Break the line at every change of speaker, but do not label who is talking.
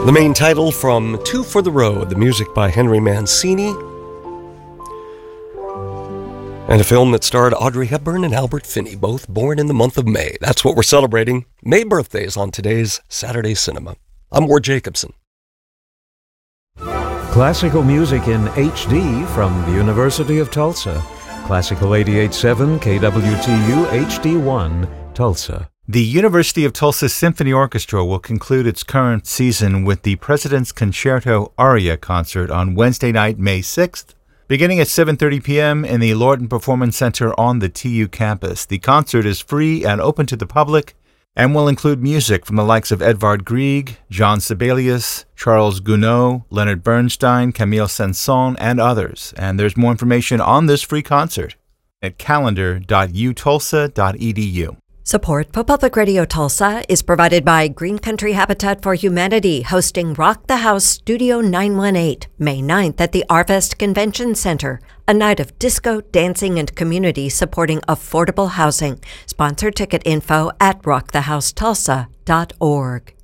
The main title from Two for the Road, the music by Henry Mancini, and a film that starred Audrey Hepburn and Albert Finney, both born in the month of May. That's what we're celebrating. May birthdays on today's Saturday Cinema. I'm Ward Jacobson.
Classical music in HD from the University of Tulsa. Classical 88.7 KWTU HD1, Tulsa.
The University of Tulsa Symphony Orchestra will conclude its current season with the President's Concerto Aria concert on Wednesday night, May 6th, beginning at 7:30 p.m. in the Lorton Performance Center on the TU campus. The concert is free and open to the public and will include music from the likes of Edvard Grieg, Jean Sibelius, Charles Gounod, Leonard Bernstein, Camille Saint-Saëns, and others. And there's more information on this free concert at calendar.utulsa.edu.
Support for Public Radio Tulsa is provided by Green Country Habitat for Humanity, hosting Rock the House Studio 918, May 9th at the Arvest Convention Center, a night of disco, dancing, and community supporting affordable housing. Sponsor ticket info at rockthehousetulsa.org.